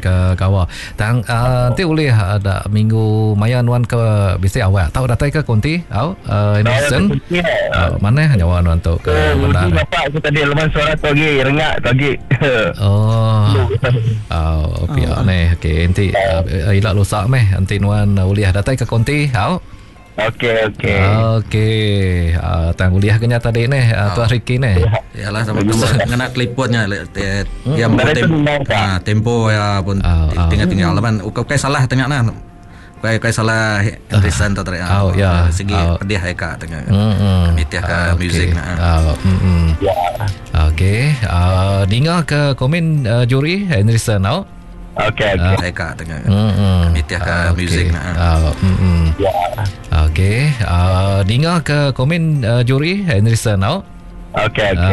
ke kawa. Tang nanti boleh ada minggu maya nuan ke bisi awak. Tahu datai ke konti? Au Emerson. Mana nyawa nuan tu ke bandar. Bapak aku tadi leman suara tu lagi rengak tu lagi. Pihak ni. Okey, nanti ilak lusak meh. Nanti nuan boleh datai ke konti. Au. Okey. Tang kuliah kenya tadi ni Tuan Ricky ni. Yalah sama-sama ngena kliponnya yang tempo ya pun tinggal-tinggal laman kai salah tengah nah. Kai salah Henderson tu tadi. Segi pedih ka tengah. Mitiah ke muzik nah. Okey. Dengar ke komen juri Henderson au. Okey. Ka tengah. Mitiah ke muzik nah. Okey. Dengar ke komen juri Henderson au. Okey.